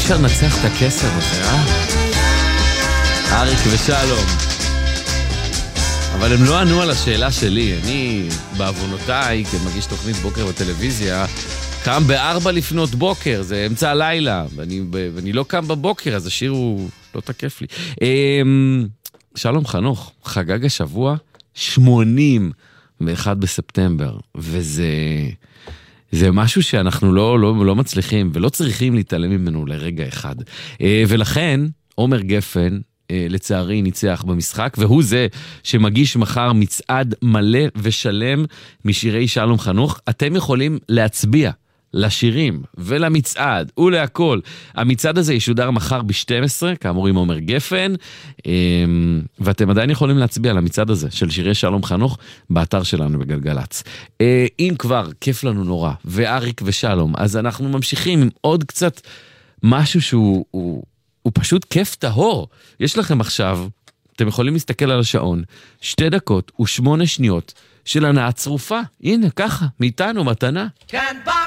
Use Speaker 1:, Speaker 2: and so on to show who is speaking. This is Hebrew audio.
Speaker 1: אפשר לנצח את הכסר הזה, אריק ושלום. אבל הם לא ענו על השאלה שלי. אני, בעוונותיי, כמגיש תוכנית בוקר בטלוויזיה, קם ב4 לפנות בוקר, זה אמצע הלילה, ואני לא קם בבוקר, אז השיר הוא לא תקף לי. שלום חנוך, חגג השבוע 81 בספטמבר, וזה משהו שאנחנו לא מצליחים ולא צריכים להתעלם ממנו לרגע אחד. ולכן, עומר גפן, לצערי ניצח במשחק, והוא זה שמגיש מחר מצעד מלא ושלם משירי שלום חנוך. אתם יכולים להצביע לשירים ולמצעד ולהכל. המצעד הזה ישודר מחר ב-12, כאמור עם עומר גפן, ואתם עדיין יכולים להצביע למצעד הזה של שירי שלום חנוך באתר שלנו בגלגלץ. אם כבר כיף לנו נורא, ואריק ושלום, אז אנחנו ממשיכים עם עוד קצת משהו שהוא פשוט כיף טהור. יש לכם עכשיו, אתם יכולים להסתכל על השעון, 2 דקות ו8 שניות של הנאה צרופה. הנה, ככה, מאיתנו, מתנה.